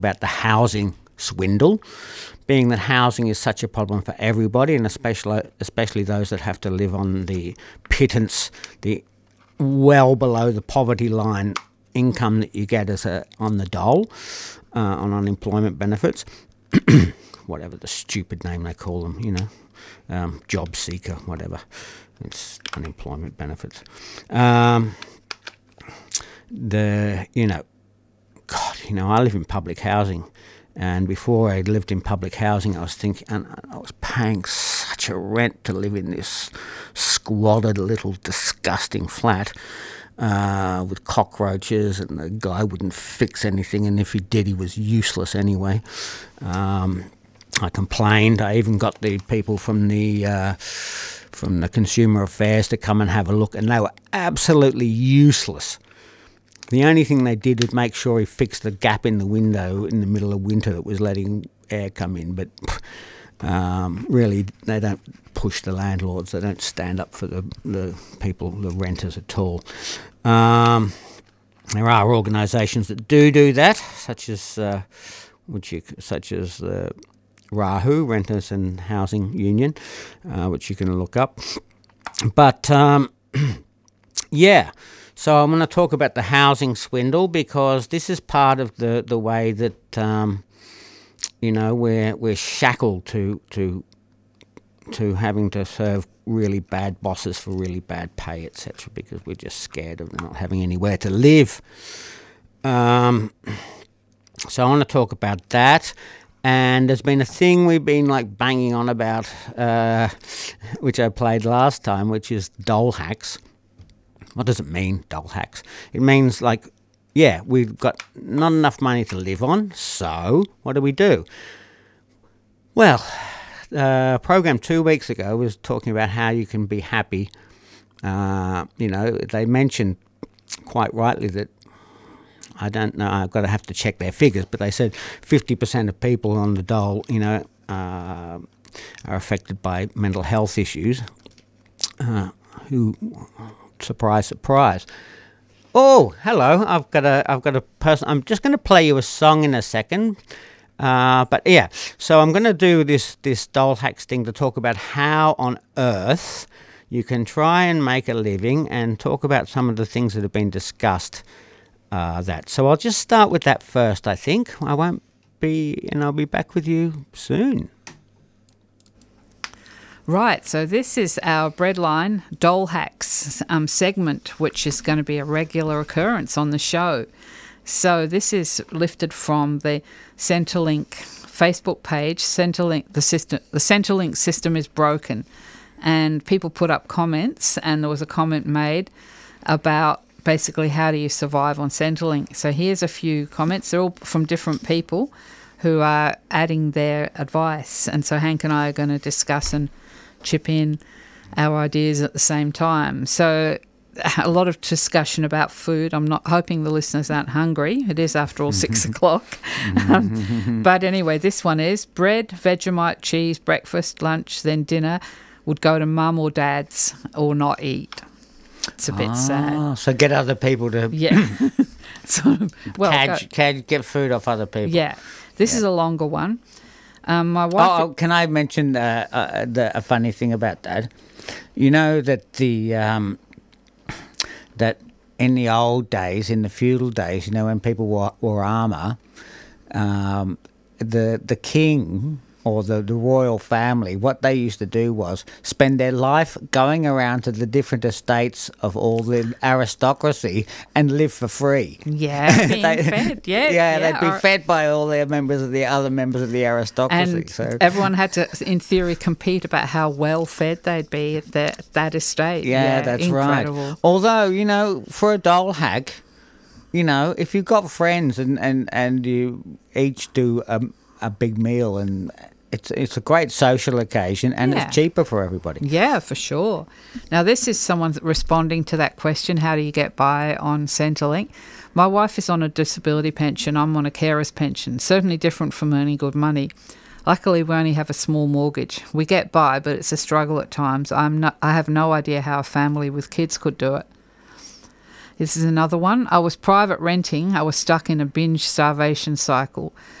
about the housing swindle, being that housing is such a problem for everybody, and especially those that have to live on the pittance, the well below the poverty line income that you get on the dole, on unemployment benefits, whatever the stupid name they call them, job seeker, whatever. It's unemployment benefits. I live in public housing, and before I lived in public housing, I was thinking, and I was paying such a rent to live in this squalid little disgusting flat with cockroaches, and the guy wouldn't fix anything, and if he did, he was useless anyway. I complained. I even got the people from the Consumer Affairs to come and have a look, and they were absolutely useless. The only thing they did was make sure he fixed the gap in the window in the middle of winter that was letting air come in. But really, they don't push the landlords. They don't stand up for the people, the renters at all. There are organisations that do that, such as the RAHU, Renters and Housing Union, which you can look up. But yeah. So I'm going to talk about the housing swindle, because this is part of the way that we're shackled to having to serve really bad bosses for really bad pay, etc., because we're just scared of not having anywhere to live. So I want to talk about that. And there's been a thing we've been banging on about, which I played last time, which is dole hacks. What does it mean, dole hacks? It means we've got not enough money to live on, so what do? Well, program 2 weeks ago was talking about how you can be happy. They mentioned quite rightly that, I don't know, I've got to have to check their figures, but they said 50% of people on the dole, are affected by mental health issues, who... Surprise, surprise. Oh, hello. I've got a person. I'm just going to play you a song in a second. But yeah, so I'm going to do this dole hacks thing to talk about how on earth you can try and make a living, and talk about some of the things that have been discussed. So I'll just start with that first, I think. I'll be back with you soon. Right, so this is our Breadline Dole Hacks segment, which is going to be a regular occurrence on the show. So this is lifted from the Centrelink Facebook page. Centrelink, the Centrelink system is broken, and people put up comments, and there was a comment made about basically how do you survive on Centrelink. So here's a few comments. They're all from different people who are adding their advice, and so Hank and I are going to discuss and chip in our ideas at the same time. So a lot of discussion about food. I'm not hoping the listeners aren't hungry. It is, after all, 6 o'clock. But anyway, this one is bread, Vegemite, cheese, breakfast, lunch, then dinner would go to mum or dad's, or not eat. It's a bit sad. So get other people to... Yeah. Get food off other people. Yeah. This is a longer one. My wife. Can I mention a funny thing about that? You know that that in the old days, in the feudal days, when people wore armour, the king or the royal family, what they used to do was spend their life going around to the different estates of all the aristocracy and live for free. Yeah, being fed. Yeah, they'd be fed by all their other members of the aristocracy. And so everyone had to, in theory, compete about how well fed they'd be at that estate. Yeah, that's incredible. Right. Although, for a dole hack, if you've got friends and you each do a big meal, and it's a great social occasion, and it's cheaper for everybody. Yeah, for sure. Now, this is someone responding to that question, how do you get by on Centrelink? My wife is on a disability pension. I'm on a carer's pension, certainly different from earning good money. Luckily, we only have a small mortgage. We get by, but it's a struggle at times. I have no idea how a family with kids could do it. This is another one. I was private renting. I was stuck in a binge starvation cycle.